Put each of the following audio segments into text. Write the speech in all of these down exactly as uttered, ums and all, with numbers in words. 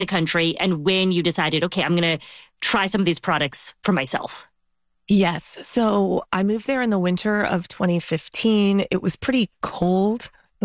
the country and when you decided, okay, I'm going to try some of these products for myself. Yes. So I moved there in the winter of twenty fifteen. It was pretty cold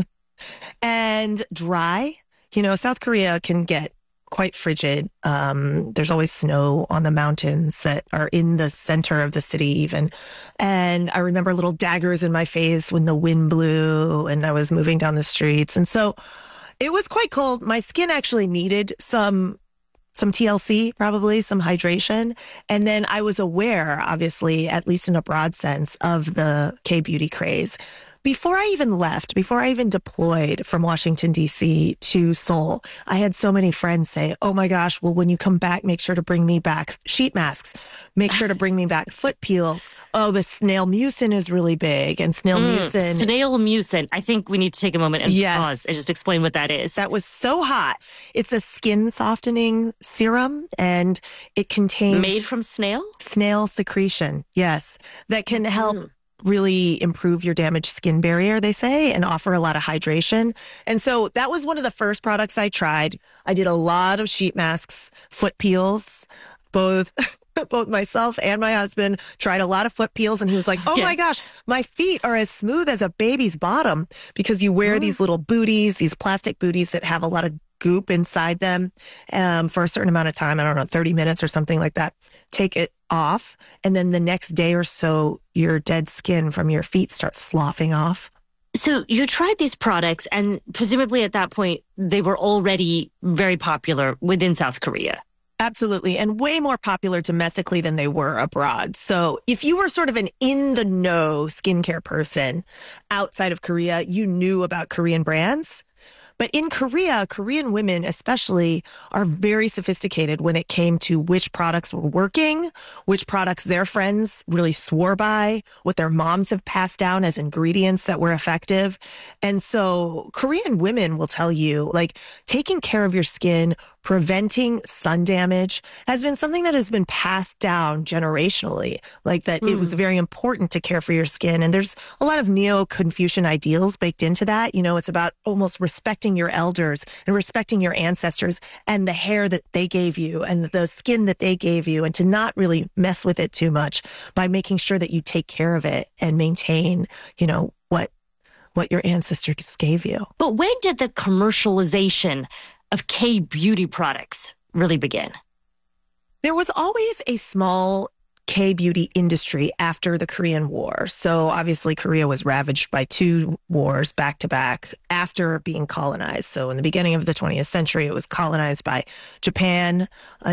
and dry. You know, South Korea can get quite frigid. Um, there's always snow on the mountains that are in the center of the city even. And I remember little daggers in my face when the wind blew and I was moving down the streets. And so it was quite cold. My skin actually needed some some T L C, probably some hydration. And then I was aware, obviously, at least in a broad sense, of the K-beauty craze. Before I even left, before I even deployed from Washington, D C to Seoul, I had so many friends say, oh my gosh, well, when you come back, make sure to bring me back sheet masks. Make sure to bring me back foot peels. Oh, the snail mucin is really big. And snail Mm, mucin. snail mucin. I think we need to take a moment and Yes. pause and just explain what that is. That was so hot. It's a skin softening serum and it contains Made from snail? snail secretion. Yes. That can help Mm. really improve your damaged skin barrier, they say, and offer a lot of hydration. And so that was one of the first products I tried. I did a lot of sheet masks, foot peels, both both myself and my husband tried a lot of foot peels. And he was like, oh Yeah. my gosh, my feet are as smooth as a baby's bottom because you wear Oh. these little booties, these plastic booties that have a lot of goop inside them um, for a certain amount of time. I don't know, thirty minutes or something like that. Take it off. And then the next day or so, your dead skin from your feet starts sloughing off. So you tried these products and presumably at that point, they were already very popular within South Korea. Absolutely. And way more popular domestically than they were abroad. So if you were sort of an in the know skincare person outside of Korea, you knew about Korean brands. But in Korea, Korean women especially are very sophisticated when it came to which products were working, which products their friends really swore by, what their moms have passed down as ingredients that were effective. And so Korean women will tell you, like, taking care of your skin, preventing sun damage has been something that has been passed down generationally, like that mm. it was very important to care for your skin. And there's a lot of Neo-Confucian ideals baked into that. You know, it's about almost respecting your elders and respecting your ancestors and the hair that they gave you and the skin that they gave you, and to not really mess with it too much by making sure that you take care of it and maintain, you know, what what your ancestors gave you. But when did the commercialization of K-beauty products really begin? There was always a small K-beauty industry after the Korean War. So obviously Korea was ravaged by two wars back to back after being colonized. So in the beginning of the twentieth century, it was colonized by Japan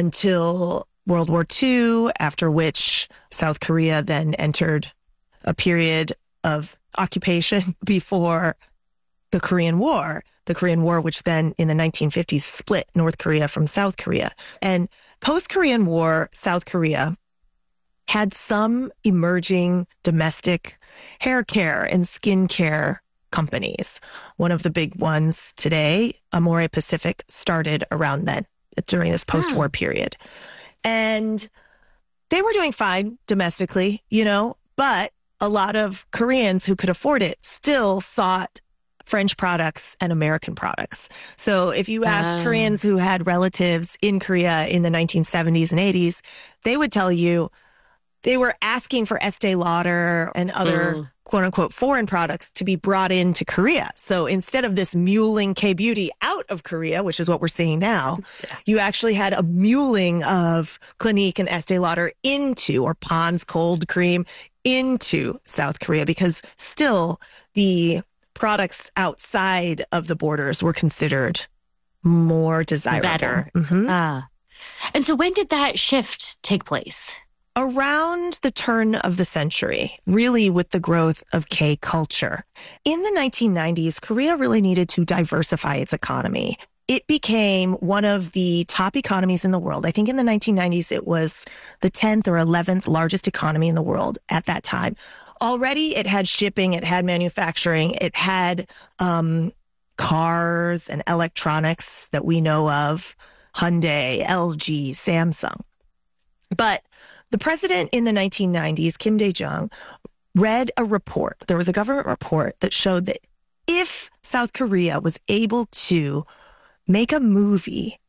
until World War Two, after which South Korea then entered a period of occupation before the Korean War. The Korean War, which then in the nineteen fifties split North Korea from South Korea. And post-Korean War, South Korea had some emerging domestic hair care and skin care companies. One of the big ones today, Amore Pacific, started around then, during this post-war Hmm. period. And they were doing fine domestically, you know, but a lot of Koreans who could afford it still sought French products and American products. So if you ask Ah. Koreans who had relatives in Korea in the nineteen seventies and eighties, they would tell you they were asking for Estee Lauder and other Mm. quote unquote foreign products to be brought into Korea. So instead of this muling K-beauty out of Korea, which is what we're seeing now, Yeah. you actually had a muling of Clinique and Estee Lauder into, or Pond's cold cream into South Korea, because still the products outside of the borders were considered more desirable. Better. Mhm. Ah. And so when did that shift take place? Around the turn of the century, really with the growth of K-culture. In the nineteen nineties, Korea really needed to diversify its economy. It became one of the top economies in the world. I think in the nineteen nineties, it was the tenth or eleventh largest economy in the world at that time. Already, it had shipping, it had manufacturing, it had um, cars and electronics that we know of, Hyundai, L G, Samsung. But the president in the nineteen nineties, Kim Dae-jung, read a report. There was a government report that showed that if South Korea was able to make a movie